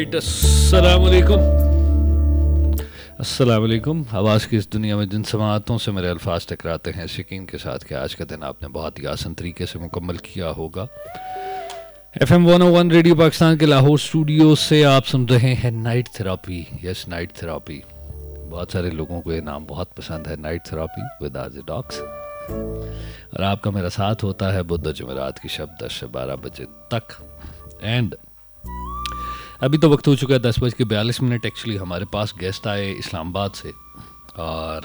Right, अस्सलाम वालेकुम। अस्सलाम वालेकुम। आवाज़ की इस दुनिया में जिन समातों से मेरे अल्फाज टकराते हैं, इस यकीन के साथ कि आज का दिन आपने बहुत ही आसान तरीके से मुकम्मल किया होगा। FM 101 रेडियो पाकिस्तान के लाहौर स्टूडियो से आप सुन रहे हैं night therapy. Yes, night therapy. बहुत सारे लोगों को ये नाम बहुत पसंद है, night therapy with RJ docs. और आपका मेरा साथ होता है बुध जुमेरात की शब 10 से 12 बजे तक। एंड अभी तो वक्त हो चुका है 10:42। एक्चुअली हमारे पास गेस्ट आए इस्लामाबाद से, और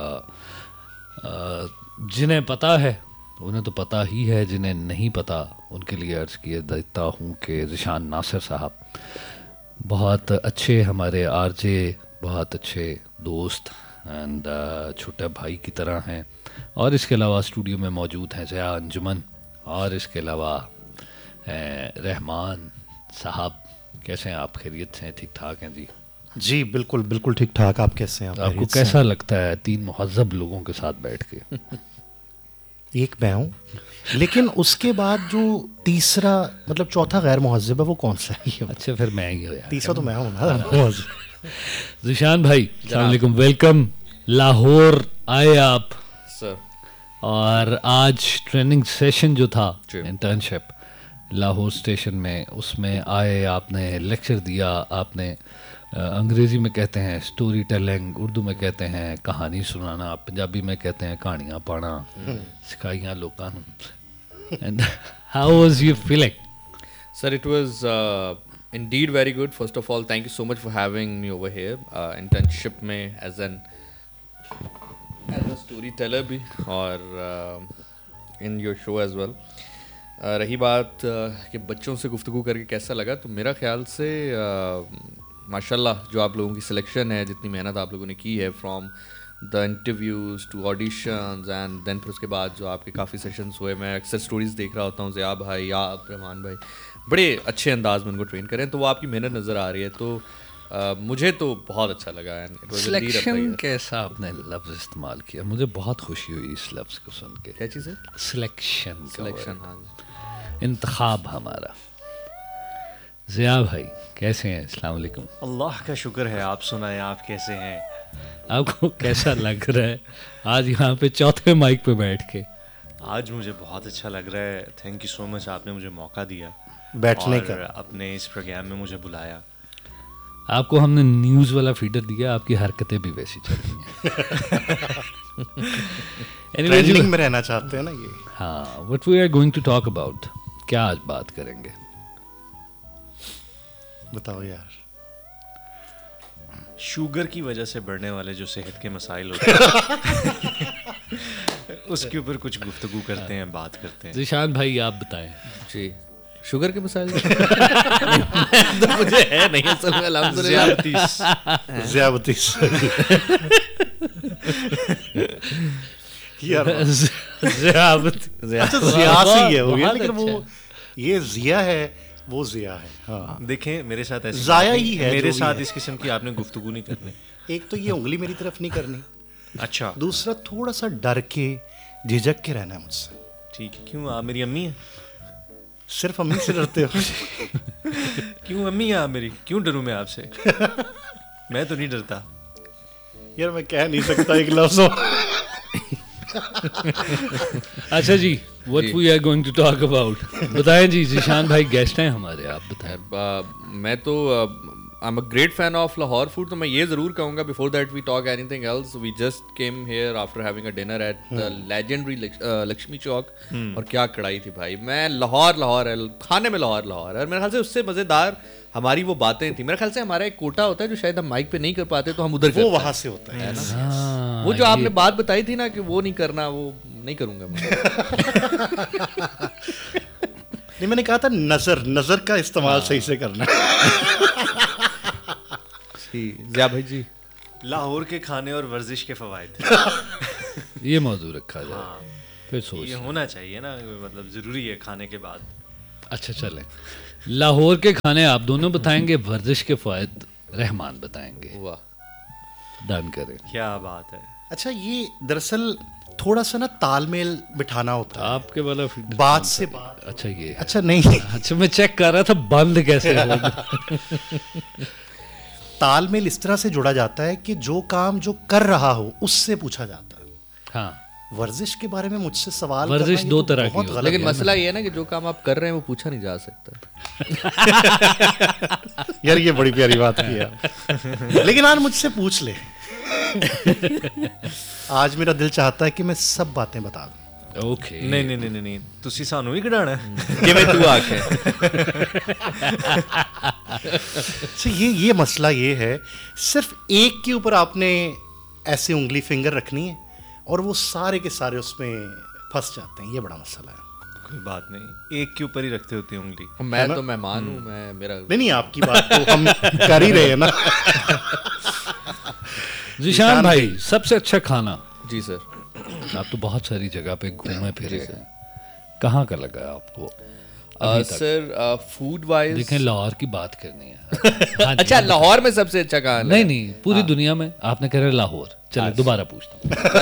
जिन्हें पता है उन्हें तो पता ही है, जिन्हें नहीं पता उनके लिए अर्ज़ किए देता हूँ कि ज़ीशान नासिर साहब बहुत अच्छे हमारे आरजे, बहुत अच्छे दोस्त एंड छोटे भाई की तरह हैं। और इसके अलावा स्टूडियो में मौजूद हैं ज़िया अंजुमन, और इसके अलावा रहमान साहब। कैसे हैं आप? खैरियत से हैं? ठीक ठाक हैं जी? जी बिल्कुल बिल्कुल ठीक ठाक। आप कैसे हैं? आपको कैसा लगता है 3 मुहज़्ज़ब लोगों के साथ बैठ के? एक मैं हूँ, लेकिन उसके बाद जो तीसरा मतलब चौथा गैर मुहज़्ज़ब है वो कौन सा है? अच्छा, फिर मैं ही हूँ। तीसरा तो मैं हूँ ना। ज़ीशान भाई अस्सलाम वालेकुम, वेलकम। लाहौर आए आप सर, और आज ट्रेनिंग सेशन जो था इंटर्नशिप लाहौर स्टेशन में, उसमें आए, आपने लेक्चर दिया। आपने अंग्रेज़ी में कहते हैं स्टोरी टेलिंग, उर्दू में कहते हैं कहानी सुनाना, पंजाबी में कहते हैं कहानियाँ पढ़ना, सिखाइयाँ लोगों को। And how was you feeling? sir, it was indeed very good. First of all, thank you so much for having me over here. Internship में as a storyteller भी, और in your show as well. रही बात कि बच्चों से गुफ्तगू करके कैसा लगा, तो मेरा ख्याल से माशाल्लाह जो आप लोगों की सिलेक्शन है, जितनी मेहनत आप लोगों ने की है, from the interviews to auditions and then फिर उसके बाद जो आपके काफ़ी सेशंस हुए, मैं अक्सर स्टोरीज़ देख रहा होता हूँ, ज़िया भाई या रहमान भाई बड़े अच्छे अंदाज में उनको ट्रेन करें, तो वो आपकी मेहनत नज़र आ रही है। तो मुझे तो बहुत अच्छा लगा। सिलेक्शन कैसा आपने लफ्ज़ इस्तेमाल किया, मुझे बहुत खुशी हुई इस लफ्ज़ को सुन के। क्या चीज़ है? सिलेक्शन। हाँ, इंतखाब हमारा। ज़िया भाई कैसे हैं? अस्सलाम वालेकुम। अल्लाह का शुक्र है, आप सुनाएं, आप कैसे हैं? आपको कैसा लग रहा है आज यहाँ पे चौथे माइक पे बैठ के? आज मुझे बहुत अच्छा लग रहा है। थैंक यू सो मच, आपने मुझे मौका दिया बैठने का, अपने इस प्रोग्राम में मुझे बुलाया। आपको हमने न्यूज़ वाला फीडर दिया, आपकी हरकतें भी वैसी चल रही हैं। ट्रेंडिंग में रहना चाहते हैं ना ये। हाँ, what we are going to talk about, क्या आज बात करेंगे? बताओ यार। शुगर की वजह से बढ़ने वाले जो सेहत के मसाइल होते हैं उसके ऊपर कुछ गुफ्तगू करते हैं, बात करते हैं। ज़ीशान भाई आप बताएं। जी, शुगर के मसाइल तो मुझे है नहीं असल में, अल्हम्दुलिल्लाह। ज़ियाबतीस यार, अच्छा ज़िया से ही है वो, लेकिन वो ये ज़िया है, वो ज़िया है। हाँ देखें, मेरे साथ ऐसे ज़ाया ही है, मेरे साथ इस किस्म की आपने गुफ्तगू नहीं करनी। एक तो ये उंगली मेरी तरफ नहीं करनी, अच्छा। दूसरा थोड़ा सा डर के झिझक के रहना है मुझसे। ठीक है, क्यों? आप मेरी अम्मी हैं? सिर्फ अम्मी से डरते हो? क्यों अम्मी हैं आप मेरी? क्यों डरूं मैं आपसे? मैं तो नहीं डरता यार, मैं कह नहीं सकता एक लफ्ज़। अच्छा जी, what we are going to talk about, बताएं जी। ज़ीशान भाई गेस्ट हैं हमारे, आप बताएं। मैं तो I am a great fan of Lahore food, तो मैं ये ज़रूर कहूँगा before that we talk anything else, we just came here after having a dinner at the legendary Lakshmi चौक, और क्या कढ़ाई थी भाई। मैं लाहौर है, खाने में लाहौर है, और मेरे ख्याल से उससे मज़ेदार हमारी वो बातें थी। मेरे ख्याल से हमारा एक कोटा होता है जो शायद हम माइक पे नहीं कर पाते, तो हम उधर वो वहाँ से होता है ना। वो जो आपने बात बताई थी ना कि वो नहीं करना, वो नहीं करूँगा मैं। नहीं, मैंने कहा था नज़र का इस्तेमाल सही से करना। ज़िया भाई जी, लाहौर के खाने और वर्जिश के फ़वाइद ये मौजूद रखा जाए। फिर सोच, ये होना चाहिए ना, मतलब ज़रूरी है खाने के बाद। अच्छा चलें, लाहौर के खाने आप दोनों बताएंगे, वर्जिश के फ़वाइद रहमान बताएंगे। वाह, डन करें। क्या बात है। अच्छा, ये दरअसल تھوڑا سا نا تال میل بٹھانا ہوتا ہے آپ کے والا بات سے بات. اچھا یہ اچھا نہیں, اچھا میں چیک کر رہا تھا بند کیسے ہوگا. تال میل اس طرح سے جڑا جاتا ہے کہ جو کام جو کر رہا ہو اس سے پوچھا جاتا ہے. ہاں ورزش کے بارے میں مجھ سے سوال ورزش کرنا یہ دو تو طرح کی بہت ہوتی غلط لیکن ہے. مسئلہ یہ ہے نا کہ جو کام آپ کر رہے ہیں وہ پوچھا نہیں جا سکتا. یار یہ بڑی پیاری بات کی ہے, لیکن آج مجھ سے پوچھ لے. آج میرا دل چاہتا ہے کہ میں سب باتیں بتا دوں. اوکے نہیں تسی سانو ہی کڈانا ہے کہ میں تو آ کے اچھا یہ مسئلہ یہ ہے, صرف ایک کے اوپر آپ نے ایسے انگلی فنگر رکھنی ہے اور وہ سارے کے سارے اس میں پھنس جاتے ہیں. یہ بڑا مسئلہ ہے. کوئی بات نہیں, ایک کے اوپر ہی رکھتے ہوتی انگلی. میں تو مہمان ہوں, میں میرا نہیں آپ کی بات تو ہم کر ہی رہے ہیں نا. ذیشان بھائی سب سے اچھا کھانا. جی سر. آپ تو بہت ساری جگہ پہ گھومے پھرے ہیں, کہاں کا لگا آپ کو سر فوڈ وائز دیکھیں لاہور کی بات کرنی ہے. اچھا لاہور میں سب سے اچھا کہاں؟ نہیں پوری دنیا میں. آپ نے کہہ رہے لاہور, چلے دوبارہ پوچھتا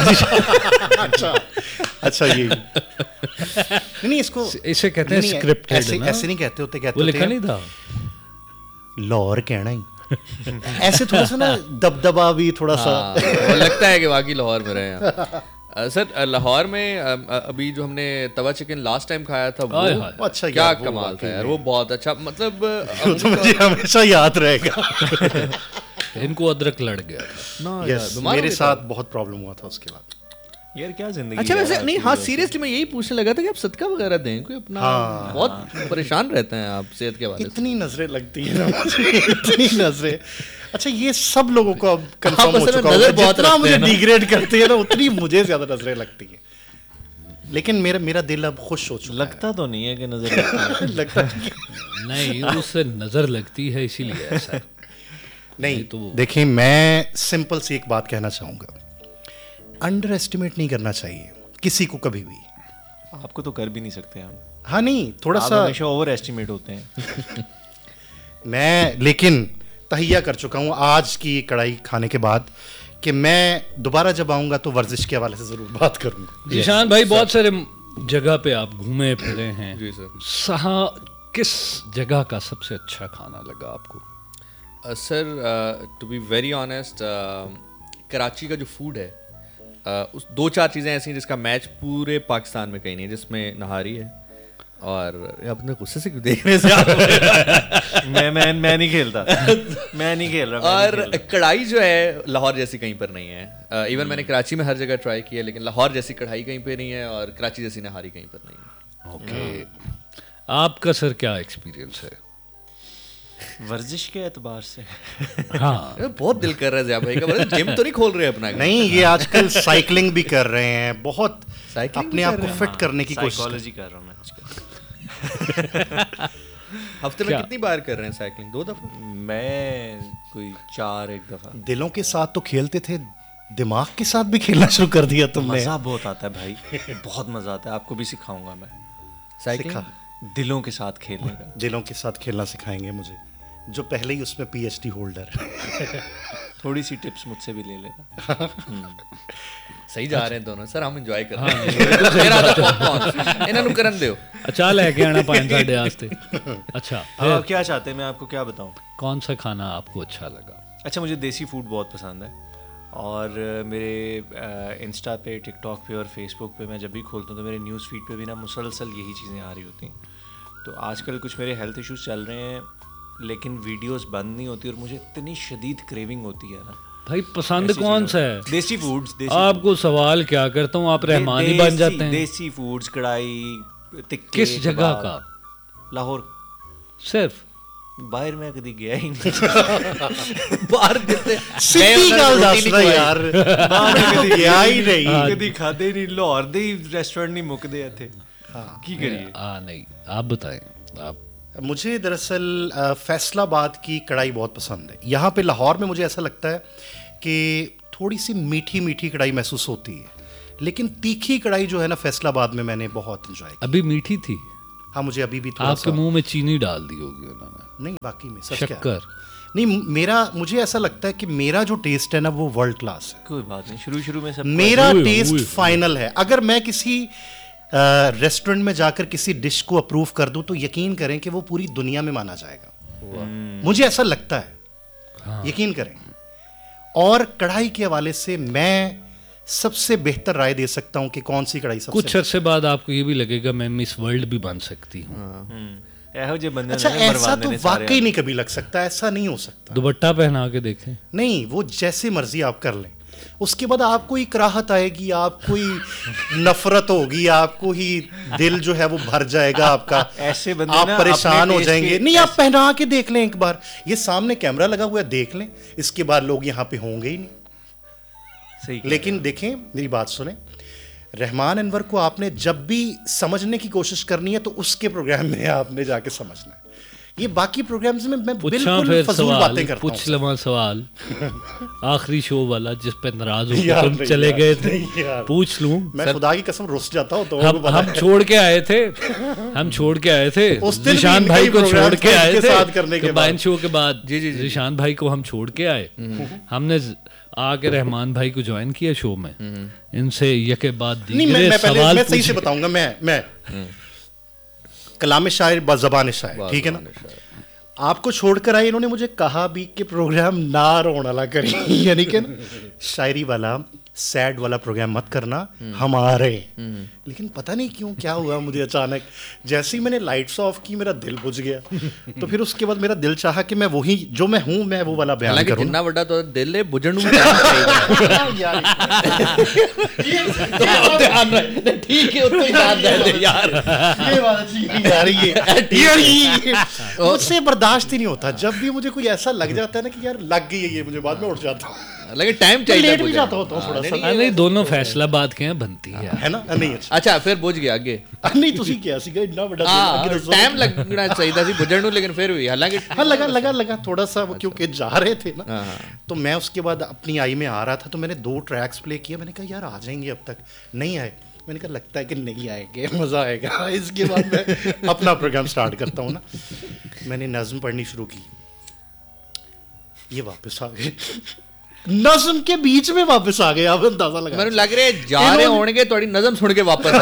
ہوں. اچھا یہ نہیں, اس کو اسے کہتے ہیں اسکرپٹڈ. ایسے نہیں کہتے ہوتے, وہ لکھا نہیں تھا لاہور کہنا ہی ایسے تھوڑا سا نا دبدبا بھی تھوڑا سا لگتا ہے کہ واقعی لاہور میں رہے ہیں. سر لاہور میں ابھی جو ہم نے توا چکن لاسٹ ٹائم کھایا تھا وہ اچھا کیا کمال تھا یار, وہ بہت اچھا. مطلب مجھے ہمیشہ یاد رہے گا. ان کو ادرک لڑ گیا تھا. میرے ساتھ بہت پرابلم ہوا تھا اس کے بعد. یار کیا زندگی. اچھا ویسے نہیں, ہاں سیریسلی میں یہی پوچھنے لگا تھا کہ آپ صدقہ وغیرہ دیں, کوئی اپنا بہت پریشان رہتے ہیں آپ صحت کے حوالے سے. اتنی نظریں لگتی ہیں نا مجھے, اتنی نظریں. اچھا یہ سب لوگوں کو اب کنفرم ہو چکا ہے, جتنا مجھے ڈیگریڈ کرتے ہیں نا اتنی مجھے زیادہ نظریں لگتی ہیں. لیکن میرا دل اب خوش ہو چکا. لگتا تو نہیں ہے کہ نظر لگتا نہیں, اس سے نظر لگتی ہے اسی لیے ایسا. نہیں دیکھیں, میں سمپل سی ایک بات کہنا چاہوں گا, انڈر ایسٹیمیٹ نہیں کرنا چاہیے کسی کو کبھی بھی. آپ کو تو کر بھی نہیں سکتے ہم. ہاں نہیں, تھوڑا سا ہمیشہ اوور ایسٹیمیٹ ہوتے ہیں. میں لیکن تہیا کر چکا ہوں آج کی کڑھائی کھانے کے بعد کہ میں دوبارہ جب آؤں گا تو ورزش کے حوالے سے ضرور بات کروں گا. ذیشان بھائی بہت سارے جگہ پہ آپ گھومے پھرے ہیں. جی سر. سہاں کس جگہ کا سب سے اچھا کھانا لگا آپ کو؟ سر to be very honest, Karachi کا جو فوڈ ہے, اس 2-4 چیزیں ایسی ہیں جس کا میچ پورے پاکستان میں کہیں نہیں, جس میں نہاری ہے. اور اپنے غصے سے کیوں دیکھ رہے ہیں؟ میں نہیں کھیلتا, میں نہیں کھیل رہا. اور کڑھائی جو ہے لاہور جیسی کہیں پر نہیں ہے. ایون میں نے کراچی میں ہر جگہ ٹرائی کی ہے, لیکن لاہور جیسی کڑھائی کہیں پہ نہیں ہے, اور کراچی جیسی نہاری کہیں پر نہیں ہے. اوکے, آپ کا سر کیا ایکسپیرینس ہے ورزش کے اعتبار سے؟ ہاں بہت دل کر رہا ہے ضیاء بھائی کا, جم تو نہیں کھول رہے اپنا؟ نہیں, یہ آج کل سائیکلنگ بھی کر رہے ہیں, بہت اپنے آپ کو فٹ کرنے کی کوشش سائیکالوجی کر رہا ہوں میں آج کل. ہفتے میں کتنی بار کر رہے ہیں سائیکلنگ؟ 2 دفعہ. میں کوئی 4 دفعہ. دلوں کے ساتھ تو کھیلتے تھے, دماغ کے ساتھ بھی کھیلنا شروع کر دیا تم نے. مزہ بہت آتا ہے بھائی, بہت مزہ آتا ہے. آپ کو بھی سکھاؤں گا میں سائیکلنگ, دلوں کے ساتھ کھیلنے کا. دلوں کے ساتھ کھیلنا سکھائیں گے مجھے, جو پہلے ہی اس میں پی ایچ ڈی ہولڈر. تھوڑی سی ٹپس مجھ سے بھی لے لینا. صحیح جا رہے ہیں دونوں سر, ہم انجوائے کر رہے ہیں. میرا تو پاپ کارن انہاں نوں کرن دیو. اچھا لے کے آنا 5-6 واسطے. اچھا آپ کیا چاہتے ہیں, میں آپ کو کیا بتاؤں؟ کون سا کھانا آپ کو اچھا لگا؟ اچھا مجھے دیسی فوڈ بہت پسند ہے, اور میرے انسٹا پہ, ٹک ٹاک پہ اور فیس بک پہ میں جب بھی کھولتا ہوں تو میرے نیوز فیڈ پہ بھی نا مسلسل یہی چیزیں آ رہی ہوتی ہیں. تو آج کل کچھ میرے ہیلتھ ایشوز چل رہے ہیں, لیکن ویڈیوز بند نہیں ہوتی, اور مجھے اتنی شدید کریونگ ہوتی ہے نا. بھائی پسند کون سا ہے؟ دیسی فوڈز. آپ کو سوال کیا کرتا ہوں, آپ رحمان ہی بن جاتے ہیں. دیسی فوڈز, کڑھائی, تکے. کس جگہ کا؟ لاہور. صرف باہر میں کدی گیا ہی نہیں. باہر کتے سیدھی گل دس نا یار, باہر گیا ہی نہیں, کدی کھادے نہیں. لاہور دے ریسٹورینٹ نہیں مکدے ایتھے, کی کریے؟ نہیں آپ بتائیں. آپ مجھے دراصل فیصل آباد کی کڑھائی بہت پسند ہے. یہاں پہ لاہور میں مجھے ایسا لگتا ہے کہ تھوڑی سی میٹھی میٹھی کڑھائی محسوس ہوتی ہے, لیکن تیکھی کڑھائی جو ہے نا فیصل آباد میں نے بہت انجوائے کی. ابھی میٹھی تھی؟ ہاں مجھے ابھی بھی تھوڑا آپ کے منہ میں چینی ڈال دی ہوگی انہوں نے. نہیں باقی میں شکر. نہیں مجھے ایسا لگتا ہے کہ میرا جو ٹیسٹ ہے نا وہ ورلڈ کلاس ہے. کوئی بات نہیں, شروع میں سب میرا ٹیسٹ فائنل ہے. اگر میں کسی ریسٹورنٹ میں جا کر کسی ڈش کو اپروو کر دوں تو یقین کریں کہ وہ پوری دنیا میں مانا جائے گا. مجھے ایسا لگتا ہے, یقین کریں. اور کڑھائی کے حوالے سے میں سب سے بہتر رائے دے سکتا ہوں کہ کون سی کڑھائی کچھ عرصے بعد آپ کو یہ بھی لگے گا میں مس ورلڈ بھی بن سکتی ہوں. اچھا ایسا تو واقعی نہیں کبھی لگ سکتا, ایسا نہیں ہو سکتا. دوپٹہ پہنا کے دیکھیں. نہیں, وہ جیسے مرضی آپ کر لیں, اس کے بعد آپ کو ہی کراہت آئے گی, آپ کو ہی نفرت ہوگی, آپ کو ہی دل جو ہے وہ بھر جائے گا آپ کا, ایسے بندے آپ پریشان ہو جائیں گے. نہیں, آپ پہنا کے دیکھ لیں ایک بار, یہ سامنے کیمرہ لگا ہوا ہے, دیکھ لیں, اس کے بعد لوگ یہاں پہ ہوں گے ہی نہیں. لیکن دیکھیں میری بات سنیں, رحمان انور کو آپ نے جب بھی سمجھنے کی کوشش کرنی ہے تو اس کے پروگرام میں آپ نے جا کے سمجھنا ہے. یہ باقی پروگرامز میں بالکل فضول باتیں کرتا ہوں. پوچھ لما سوال آخری شو والا جس پہ ناراض ہو کے تم چلے گئے تھے, پوچھ لوں. میں خدا کی قسم رس جاتا ہوں. تو ہم چھوڑ کے آئے تھے ذیشان بھائی کو چھوڑ کے آئے تھے کمبائن شو کے بعد. ذیشان بھائی کو ہم چھوڑ کے آئے, ہم نے آ کے رحمان بھائی کو جوائن کیا شو میں. ان سے یک بعد میں صحیح سے بتاؤں گا. میں کلام شاعر زبان شاعر, ٹھیک ہے نا, آپ کو چھوڑ کر آئے. انہوں نے مجھے کہا بھی کہ پروگرام نہ رونا لا کریں, یعنی کہ شاعری والا سیڈ والا پروگرام مت کرنا ہمارے. لیکن پتہ نہیں کیوں کیا ہوا مجھے اچانک, جیسے ہی میں نے لائٹس آف کی میرا دل بجھ گیا. تو پھر اس کے بعد میرا دل چاہا کہ میں وہی جو میں ہوں میں وہ والا بیان کروں. جتنا بڑا تو دل ہے بجھن مجھ سے برداشت ہی نہیں ہوتا. جب بھی مجھے کوئی ایسا لگ جاتا ہے نا کہ یار لگ گئی ہے یہ, مجھے بعد میں اٹھ جاتا ہوں, لیکن ٹائم چاہیے, لیٹ بھی جاتا ہوتا ہوں تھوڑا سا. نہیں, دونوں فیصلہ بات کے ہیں بنتی ہے نا. نہیں اچھا پھر بجھ گیا آگے. نہیں تسی کیا سی گا اتنا بڑا ٹائم لگنا چاہیے تھا بجھن نوں, لیکن پھر بھی حالانکہ لگا تھوڑا سا, کیونکہ جا رہے تھے نا. تو میں اس کے بعد اپنی آئی میں آ رہا تھا, تو میں نے 2 ٹریکس پلے کیا. میں نے کہا یار آ جائیں گے, اب تک نہیں آئے. میں نے کہا لگتا ہے کہ نہیں آئے گے, مزہ آئے گا. اس کے بعد میں اپنا پروگرام سٹارٹ کرتا ہوں نا. میں نے نظم پڑھنی شروع کی, یہ واپس آ گئے, نظم کے بیچ میں واپس آ گئے. آپ اندازہ لگا, میرے لگ رہے جا رہے ہوں گے تھوڑی نظم سن کے واپس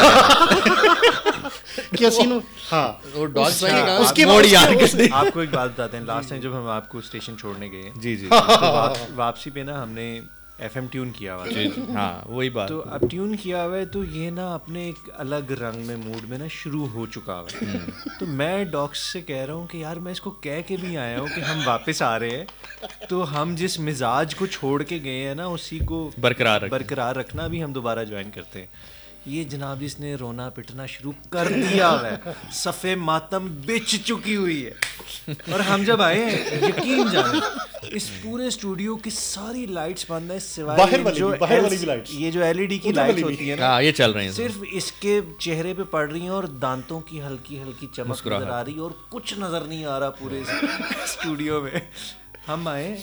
آپ کو ایک بات بتاتے ہیں. لاسٹ ٹائم جب ہم آپ کو اسٹیشن چھوڑنے گئے, جی واپسی پہ نا ہم نے ایف ایم ٹیون کیا ہوا ہے. ہاں وہی بات. تو اب ٹیون کیا ہوا ہے تو یہ نا اپنے ایک الگ رنگ میں موڈ میں نا شروع ہو چکا ہوا ہے. تو میں ڈاکس سے کہہ رہا ہوں کہ یار میں اس کو کہہ کے بھی آیا ہوں کہ ہم واپس آ رہے ہیں, تو ہم جس مزاج کو چھوڑ کے گئے ہیں نا اسی کو برقرار رکھنا بھی ہم دوبارہ جوائن کرتے ہیں. یہ جناب جس نے رونا پٹنا شروع کر دیا ہے, صفے ماتم بچ چکی ہوئی ہے. اور ہم جب آئے ہیں یقین جانے اس پورے اسٹوڈیو کی ساری لائٹس بند ہیں سوائے یہ جو ایل ای ڈی کی لائٹس ہوتی ہیں نا, یہ چل رہی ہیں, صرف اس کے چہرے پہ پڑ رہی ہیں اور دانتوں کی ہلکی ہلکی چمک نظر آ رہی ہے, اور کچھ نظر نہیں آ رہا پورے اسٹوڈیو میں. ہم آئے,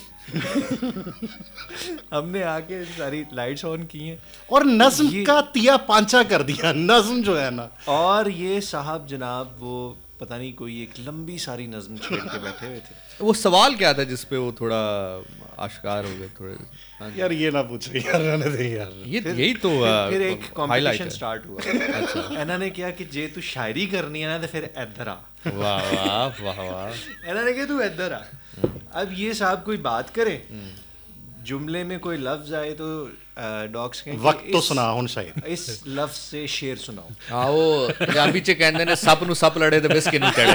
ہم نے آ کے ساری لائٹس آن کی ہیں اور نظم کا تیا پانچا کر دیا. نظم جو ہے نا, اور یہ صاحب جناب وہ پتہ نہیں کوئی ایک لمبی ساری نظم چھیڑ کے بیٹھے ہوئے تھے. وہ سوال کیا تھا جس پہ وہ تھوڑا آشکار ہو گئے تھوڑے؟ یار یہ نہ پوچھو یار, یہی تو پھر ایک کمپٹیشن سٹارٹ ہوا. انہوں نے کیا کہ جے تو شاعری کرنی ہے نا تو پھر ادھر آ. واہ واہ واہ واہ. انہوں نے کہا تو ادھر آ. اب یہ صاحب کوئی بات کرے, جملے میں کوئی لفظ آئے تو ڈاکس کہیں وقت تو سنا ہوں شاعر, اس لفظ سے شعر سناؤ. ہاں وہ پنجابی چ کہندے نے سپ نو سپ لڑے تے بس کینو چڑھے.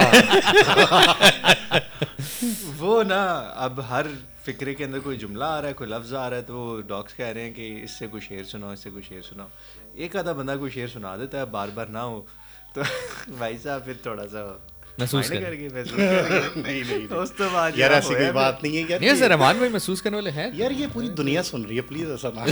وہ نا اب ہر فکرے کے اندر کوئی جملہ آ رہا ہے, کوئی لفظ آ رہا ہے, تو ڈاکس کہہ رہے ہیں کہ اس سے کوئی شعر سناؤ, اس سے کوئی شعر سناؤ. ایک آدھا بندہ کوئی شعر سنا دیتا ہے, بار بار نہ ہو تو بھائی صاحب پھر تھوڑا سا محسوس کر نہیں یار ایسی کوئی بات نہیں ہے. نہیں سر رحمان بھائی محسوس کرنے والے ہیں یار, یہ پوری دنیا سن رہی ہے, پلیز ایسا نہ.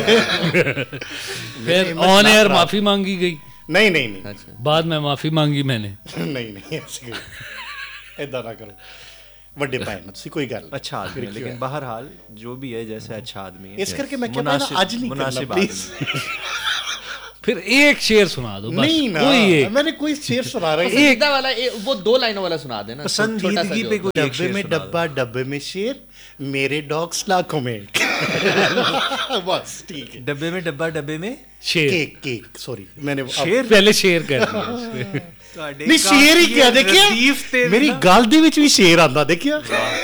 پھر آن ایئر معافی مانگی گئی. نہیں بعد میں معافی مانگی میں نے. نہیں ایسی ایدا نہ کرو, وڈے پائن سی کوئی گل. اچھا آدمی, لیکن بہرحال جو بھی ہے جیسے اچھا آدمی ہے, اس کر کے میں کہتا ہوں آج نہیں کرنا پلیز. फिर एक शेर सुना दो बस, नहीं ना, कोई एक। मैंने कोई शेर सुना रहा है। पसंदीदा वाला वो 2 लाइनों वाला सुना देना। पसंदीदगी पे कोई एक डब्बे शेर में सुना दो। डब्बा, डब्बे में शेर, मेरे डॉग्स लाखों में। बस ठीक है। डब्बे में डब्बा, डब्बे में शेर केक, केक, सॉरी मैंने शेर। पहले शेर कर दिया। नहीं शेर ही क्या देखिए, मेरी गाल ਦੇ ਵਿੱਚ ਵੀ शेर ਆਂਦਾ देखिए।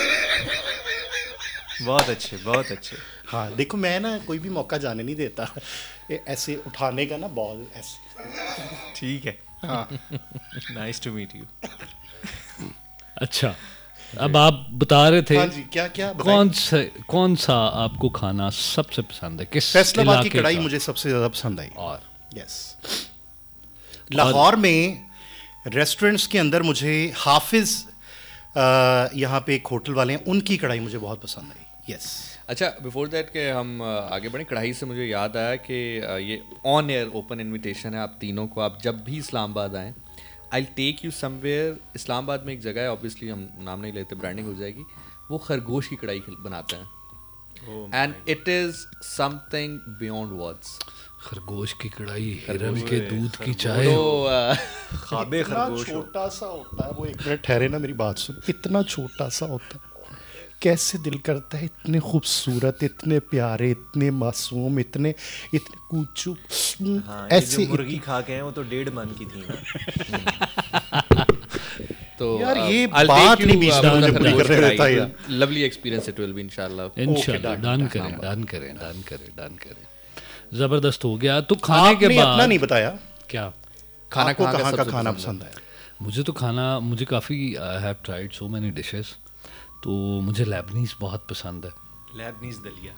बहुत अच्छे, बहुत अच्छे। हाँ देखो मैं ना कोई भी मौका जाने नहीं देता, ये ऐसे उठाने का ना बॉल ऐसे। ठीक है, हाँ नाइस टू मीट यू। अच्छा, अब आप बता रहे थे हाँ जी, क्या क्या बताएं? कौन सा आपको खाना सबसे पसंद है, किस फैसलाबाद की इलाके कढ़ाई का? मुझे सबसे ज़्यादा पसंद आई। और यस, लाहौर में रेस्टोरेंट्स के अंदर मुझे हाफिज़, यहाँ पे एक होटल वाले हैं, उनकी कढ़ाई मुझे बहुत पसंद आई। यस अच्छा, बिफोर दैट के हम आगे बढ़ें, कढ़ाई से मुझे याद आया कि ये ऑन एयर ओपन इनविटेशन है आप तीनों को, आप जब भी इस्लामाबाद आएँ, I take you somewhere. Islamabad में एक जगह है, ऑब्वियसली हम नाम नहीं लेते, ब्रांडिंग हो जाएगी, वो खरगोश की कढ़ाई बनाते हैं and it is something beyond words. खरगोश की कढ़ाई, हिरन के दूध की चाय। तो खाबे इतना खरगोश हो। छोटा सा होता है वो, एक मिनट ठहरे ना, मेरी बात सुन। इतना छोटा सा होता है, कैसे दिल करता है, इतने खूबसूरत, इतने प्यारे, इतने मासूम, इतने कूचू, हाँ, ये ऐसे जो मुर्गी खा के हैं वो तो 1.5 मन की थी ना। तो यार ये I'll बात take नहीं you, बीच में Abu मुझे Dhabi पूरी खरगोश करने कढ़ाई। देता यार। Lovely experience it will be इंशाल्लाह। इंशाल्लाह डन करें, डन करें, डन करें, डन करें। जबरदस्त हो गया। तो खाने के आपने अपना बाद नहीं बताया, क्या खाना आपको कहाँ कहाँ का सबसे खाना पसंद है? पसंद है? मुझे तो खाना, मुझे काफ़ी I have tried so many dishes, तो मुझे लेबनीज बहुत पसंद है। लेबनीज दलिया,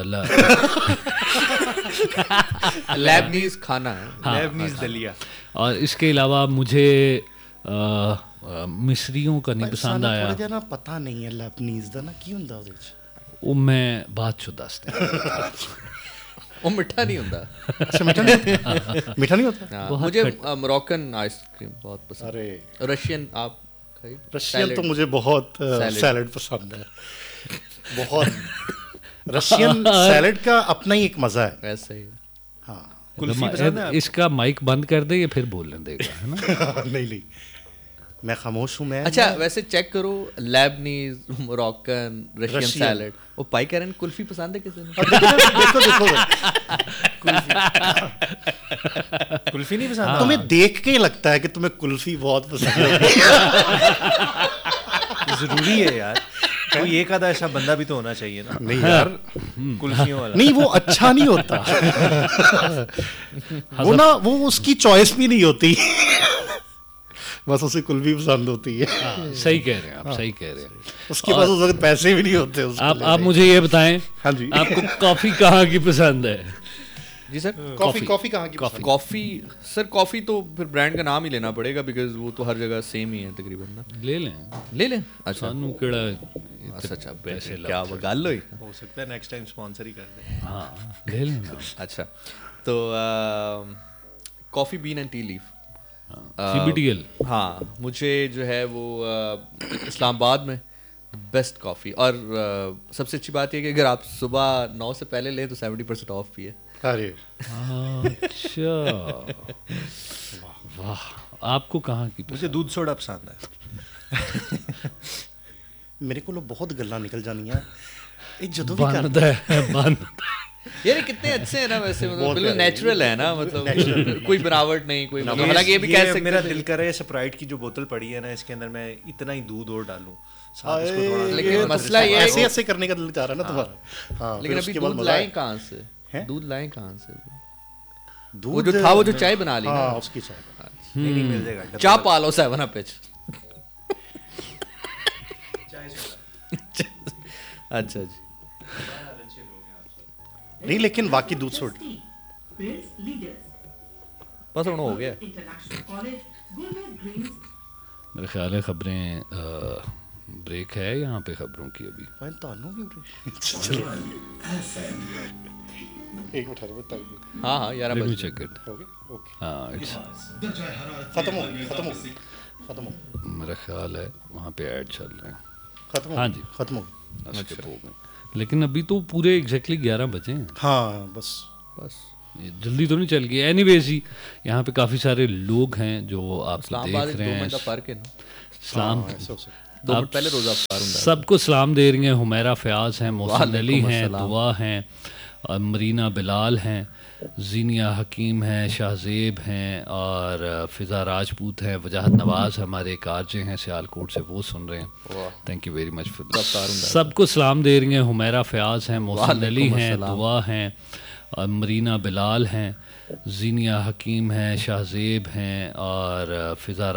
लेबनीज खाना है। लेबनीज दलिया। और इसके अलावा मुझे मिस्रियों का नहीं पसंद आया। थोड़ा जिहा ना पता नहीं है लेबनीज दा ना की ਹੁੰਦਾ ਉਹਦੇ ਵਿੱਚ। वो मैं बात चो दसदा। वो मिठा नहीं होता। अच्छा मीठा नहीं होता? मीठा नहीं होता? हाँ, बहुत मुझे मोरक्कन आइसक्रीम बहुत पसंद अरे है। रशियन आप खाई? रशियन तो Salad. मुझे बहुत Salad. सैलड पसंद है, बहुत। रशियन सैलड का अपना ही एक मजा है। ऐसा ही। हाँ कुल्फी पसंद है आपको? इसका माइक बंद कर दे, ये फिर बोलने देगा, है ना? नहीं नहीं, मैं खामोश हूँ। मैं अच्छा वैसे चेक करो, Lebanese, Moroccan, Russian Russian. Salad. वो पाई कह रहे हैं कुल्फी पसंद है किसी ने? देखो देखो कुल्फी नहीं पसंद? तुम्हें देख के ही लगता है कि तुम्हें कुल्फी बहुत पसंद है। जरूरी है यार, कोई एक आधा ऐसा बंदा भी तो होना चाहिए ना नहीं यार, कुल्फियों वाला। नहीं वो अच्छा नहीं होता। वो ना वो उसकी चॉइस भी नहीं होती, बस उसे कुल्फी पसंद होती है। सही कह रहे हैं आप, सही कह रहे हैं। उसके पास उस वक्त पैसे भी नहीं होते उसको आप लेने मुझे ये बताएं, हाँ जी। आपको कॉफी कहाँ की पसंद है? जी सर। के। कॉफी कॉफी कहाँ की पसंद? कॉफ़ी सर, कॉफ़ी तो फिर ब्रांड का नाम ही लेना पड़ेगा, बिकॉज वो तो हर जगह सेम ही है तकरीबन ना। ले लें, ले लें। अच्छा सानू केड़ा अच्छा, पैसे क्या वो गाल लो ही। हो सकता है नेक्स्ट टाइम स्पॉन्सर ही कर दे। हाँ ले लेना। अच्छा तो coffee been and T leaf. CBTL। हाँ, मुझे जो है वो इस्लामाबाद में बेस्ट कॉफ़ी, और सबसे अच्छी बात ये कि अगर आप सुबह 9 से पहले लें तो 70% ऑफ भी है। अरे अच्छा, वाह। आपको कहाँ की मुझे दूध सोडा पसंद है। मेरे को बहुत गल्ला निकल जानियां ये जदों भी कर बंद है, बंद। यार ये कितने अच्छे हैं ना वैसे, मतलब बहुत बिल्कुल प्यारे। नेचुरल है ना, मतलब कोई बनावट नहीं, कोई मतलब, हालांकि ये भी कह सकते मेरा थे। दिल कर रहा है स्प्राइट की जो बोतल पड़ी है ना, इसके अंदर मैं इतना ही दूध और डालूं साथ इसको थोड़ा। लेकिन मसला ये है ऐसे कि- ऐसे करने का दिल चाह रहा है ना तुम्हारा। हाँ, लेकिन फिर अभी उसके बाद दूध मजा लाएं है। कहाँ से? हैं? दूध लाएं कहाँ से? दूध वो जो था, वो जो चाय बना ली हाँ ना, उसकी चाय। नहीं नहीं मिल जाएगा। चाह पालो 7 अप पिच। अच्छा जी। नहीं लेकिन बाकी दूध सोड बस ਹੁਣ हो गया। मेरे ख्याल है खबरें ब्रेक है यहाँ पे खबरों की अभी। फाइन तानू भी चलो एक मिनट रुको टाइम हाँ हाँ 11 Let me बजे। check it। हो गया ओके हाँ it's खत्म हो गया खत्म हो गया मेरा ख्याल है वहाँ पे ऐड चल रहे हैं। खत्म हो हाँ गया, जी। खत्म हो गया। skip हो गए, लेकिन अभी तो पूरे एग्जैक्टली 11 बजे हैं। हाँ बस बस جلدی تو نہیں چل گئی. اینی ویز ہی یہاں پہ کافی سارے لوگ ہیں جو آپ کو اسلام آباد دیکھ 2 رہے ہیں. منٹ کا فرق ہے نا, سلام 2 منٹ پہلے روزہ افطار ہوں. سب کو سلام دے رہی ہیں. حمیرہ فیاض ہیں, محسن علی وعلیکم ہیں, السلام. دعا ہیں, مرینا بلال ہیں, زینیا حکیم ہیں, شاہزیب ہیں, اور فضا راجپوت ہیں, وجاہت نواز ہمارے ایک آرجے ہیں سیال کوٹ سے, وہ سن رہے ہیں. Thank you very much for سب کو سلام دے رہی ہیں. حمیرہ فیاض ہیں, محسن علی ہیں, دعا ہیں, مرینا بلال ہیں, زینیا حکیم ہیں, شاہزیب ہیں, اور فضا